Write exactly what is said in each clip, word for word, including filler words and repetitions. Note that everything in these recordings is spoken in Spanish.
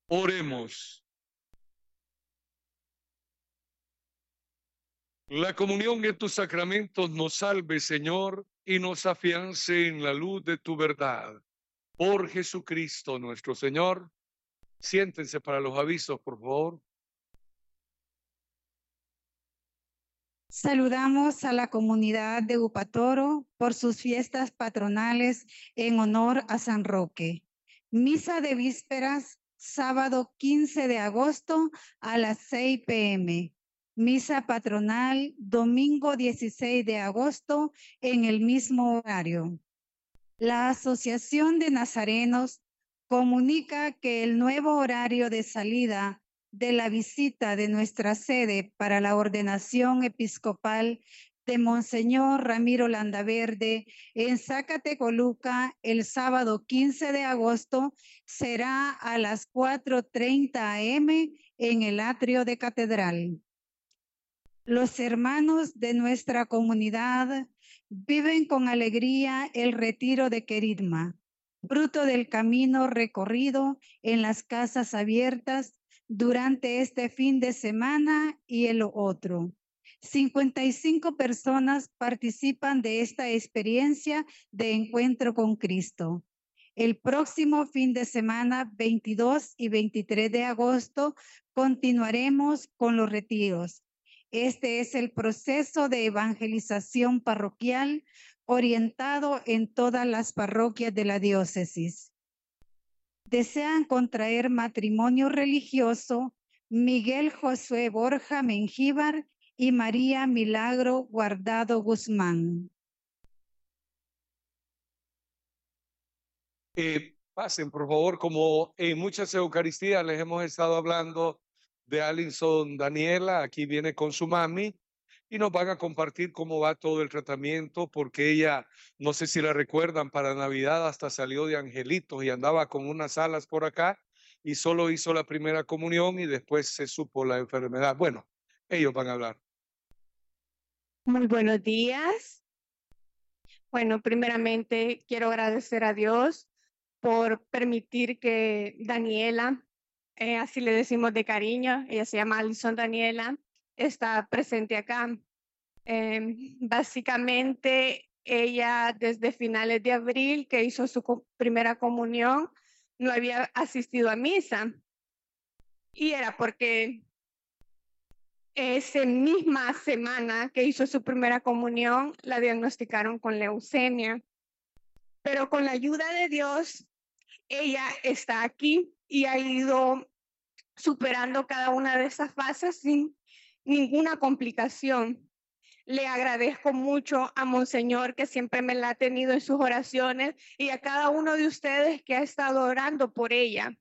Oremos. La comunión de tus sacramentos nos salve, Señor, y nos afiance en la luz de tu verdad. Por Jesucristo nuestro Señor. Siéntense para los avisos, por favor. Saludamos a la comunidad de Upatoro por sus fiestas patronales en honor a San Roque. Misa de vísperas, sábado quince de agosto a las seis p m Misa patronal, domingo dieciséis de agosto en el mismo horario. La Asociación de Nazarenos comunica que el nuevo horario de salida de la visita de nuestra sede para la ordenación episcopal de Monseñor Ramiro Landaverde en Zacatecoluca el sábado quince de agosto será a las cuatro treinta a m en el atrio de Catedral. Los hermanos de nuestra comunidad viven con alegría el retiro de Queridma, fruto del camino recorrido en las casas abiertas durante este fin de semana y el otro. cincuenta y cinco personas participan de esta experiencia de encuentro con Cristo. El próximo fin de semana, veintidós y veintitrés de agosto, continuaremos con los retiros. Este es el proceso de evangelización parroquial orientado en todas las parroquias de la diócesis. Desean contraer matrimonio religioso Miguel Josué Borja Mengíbar y María Milagro Guardado Guzmán. Eh, pasen, por favor, como en muchas Eucaristías les hemos estado hablando de Alison Daniela, aquí viene con su mami y nos van a compartir cómo va todo el tratamiento, porque ella, no sé si la recuerdan, para Navidad hasta salió de angelitos y andaba con unas alas por acá y solo hizo la primera comunión y después se supo la enfermedad. Bueno, ellos van a hablar. Muy buenos días. Bueno, primeramente quiero agradecer a Dios por permitir que Daniela, eh, así le decimos de cariño, ella se llama Alison Daniela, está presente acá. Eh, básicamente, ella desde finales de abril, que hizo su co- primera comunión, no había asistido a misa. Y era porque esa misma semana que hizo su primera comunión, la diagnosticaron con leucemia. Pero con la ayuda de Dios, ella está aquí y ha ido superando cada una de esas fases sin ninguna complicación. Le agradezco mucho a Monseñor, que siempre me la ha tenido en sus oraciones, y a cada uno de ustedes que ha estado orando por ella.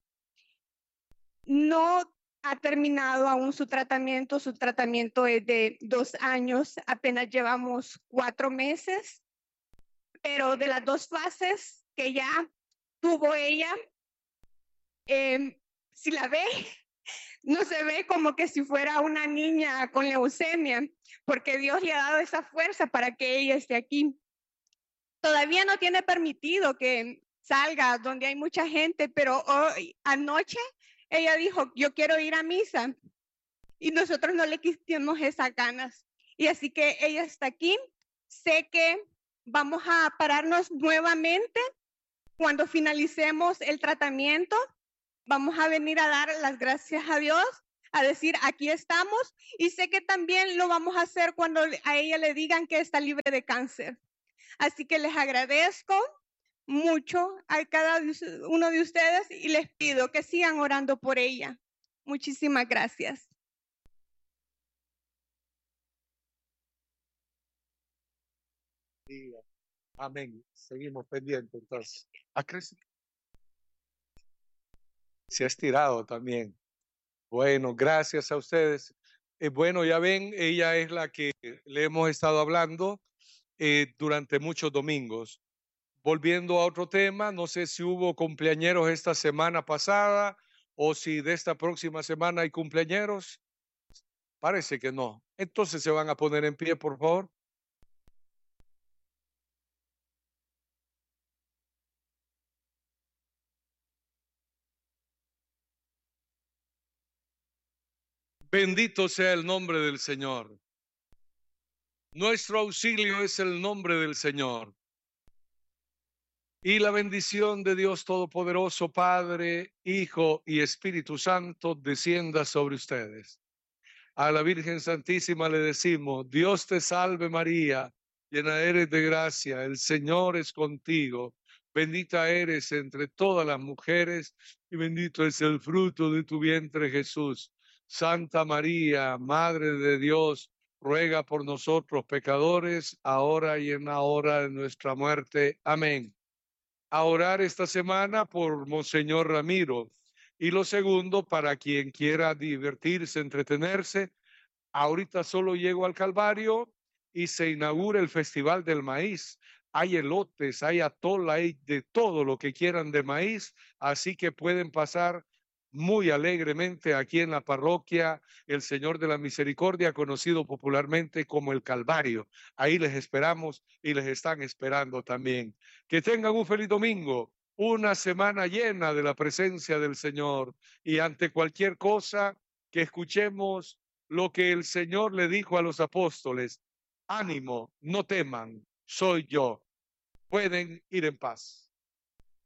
No ha terminado aún su tratamiento, su tratamiento es de dos años, apenas llevamos cuatro meses, pero de las dos fases que ya tuvo ella, eh, si la ve, no se ve como que si fuera una niña con leucemia, porque Dios le ha dado esa fuerza para que ella esté aquí. Todavía no tiene permitido que salga donde hay mucha gente, pero hoy, anoche, ella dijo, yo quiero ir a misa, y nosotros no le quisimos esas ganas. Y así que ella está aquí. Sé que vamos a pararnos nuevamente cuando finalicemos el tratamiento. Vamos a venir a dar las gracias a Dios, a decir, aquí estamos, y sé que también lo vamos a hacer cuando a ella le digan que está libre de cáncer. Así que les agradezco mucho a cada uno de ustedes y les pido que sigan orando por ella. Muchísimas gracias. Sí, amén. Seguimos pendientes entonces. ¿Ha crecido? Se ha estirado también. Bueno, gracias a ustedes. Eh, bueno, ya ven, ella es la que le hemos estado hablando eh, durante muchos domingos. Volviendo a otro tema, no sé si hubo cumpleañeros esta semana pasada o si de esta próxima semana hay cumpleañeros. Parece que no. Entonces se van a poner en pie, por favor. Bendito sea el nombre del Señor. Nuestro auxilio es el nombre del Señor. Y la bendición de Dios Todopoderoso, Padre, Hijo y Espíritu Santo, descienda sobre ustedes. A la Virgen Santísima le decimos: Dios te salve María, llena eres de gracia, el Señor es contigo. Bendita eres entre todas las mujeres y bendito es el fruto de tu vientre, Jesús. Santa María, Madre de Dios, ruega por nosotros pecadores, ahora y en la hora de nuestra muerte. Amén. A orar esta semana por Monseñor Ramiro. Y lo segundo, para quien quiera divertirse, entretenerse, ahorita solo llego al Calvario y se inaugura el Festival del Maíz. Hay elotes, hay atol, hay de todo lo que quieran de maíz, así que pueden pasar muy alegremente aquí en la parroquia El Señor de la Misericordia, conocido popularmente como el Calvario. Ahí les esperamos y les están esperando también. Que tengan un feliz domingo, una semana llena de la presencia del Señor, y ante cualquier cosa que escuchemos lo que el Señor le dijo a los apóstoles: ánimo, no teman, soy yo. Pueden ir en paz.